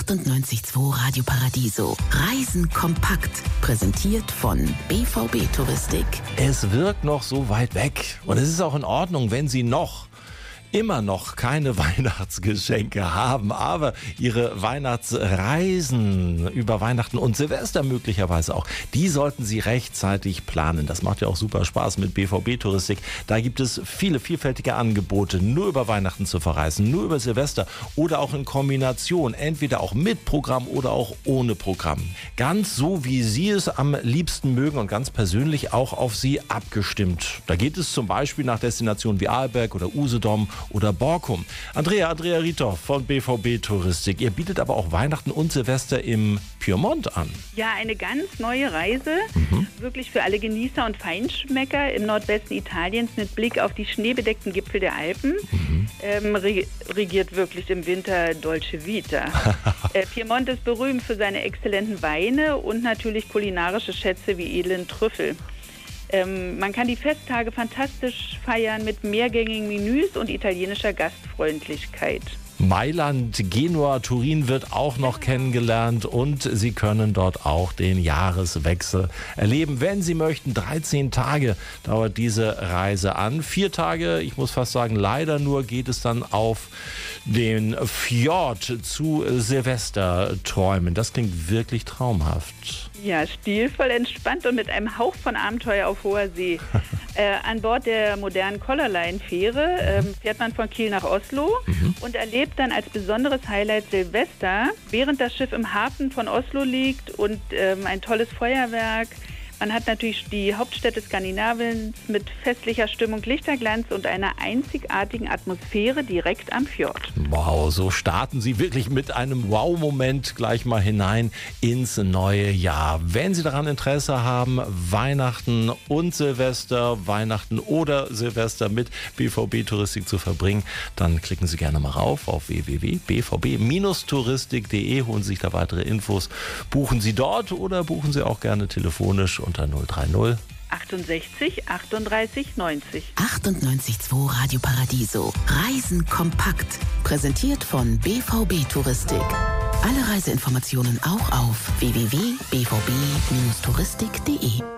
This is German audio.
98.2 Radio Paradiso. Reisen kompakt. Präsentiert von BVB Touristik. Es wirkt noch so weit weg. Und es ist auch in Ordnung, wenn Sie immer noch keine Weihnachtsgeschenke haben, aber Ihre Weihnachtsreisen über Weihnachten und Silvester möglicherweise auch, die sollten Sie rechtzeitig planen. Das macht ja auch super Spaß mit BVB Touristik. Da gibt es viele vielfältige Angebote, nur über Weihnachten zu verreisen, nur über Silvester oder auch in Kombination, entweder auch mit Programm oder auch ohne Programm. Ganz so, wie Sie es am liebsten mögen und ganz persönlich auch auf Sie abgestimmt. Da geht es zum Beispiel nach Destinationen wie Arlberg oder Usedom oder Borkum. Andrea Ritter von BVB Touristik. Ihr bietet aber auch Weihnachten und Silvester im Piemont an. Ja, eine ganz neue Reise. Wirklich für alle Genießer und Feinschmecker im Nordwesten Italiens mit Blick auf die schneebedeckten Gipfel der Alpen. Regiert wirklich im Winter Dolce Vita. Piemont ist berühmt für seine exzellenten Weine und natürlich kulinarische Schätze wie edlen Trüffel. Man kann die Festtage fantastisch feiern mit mehrgängigen Menüs und italienischer Gastfreundlichkeit. Mailand, Genua, Turin wird auch noch kennengelernt und Sie können dort auch den Jahreswechsel erleben, wenn Sie möchten. 13 Tage dauert diese Reise an. 4 Tage, ich muss fast sagen, leider nur geht es dann auf den Fjord zu Silvesterträumen. Das klingt wirklich traumhaft. Ja, stilvoll, entspannt und mit einem Hauch von Abenteuer auf hoher See. An Bord der modernen Colorline-Fähre fährt man von Kiel nach Oslo und erlebt dann als besonderes Highlight Silvester, während das Schiff im Hafen von Oslo liegt und ein tolles Feuerwerk. Man hat natürlich die Hauptstädte Skandinaviens mit festlicher Stimmung, Lichterglanz und einer einzigartigen Atmosphäre direkt am Fjord. Wow, so starten Sie wirklich mit einem Wow-Moment gleich mal hinein ins neue Jahr. Wenn Sie daran Interesse haben, Weihnachten und Silvester, Weihnachten oder Silvester mit BVB Touristik zu verbringen, dann klicken Sie gerne mal rauf auf www.bvb-touristik.de, holen Sie sich da weitere Infos. Buchen Sie dort oder buchen Sie auch gerne telefonisch unter 030 68 38 90. 98.2 Radio Paradiso. Reisen kompakt. Präsentiert von BVB Touristik. Alle Reiseinformationen auch auf www.bvb-touristik.de.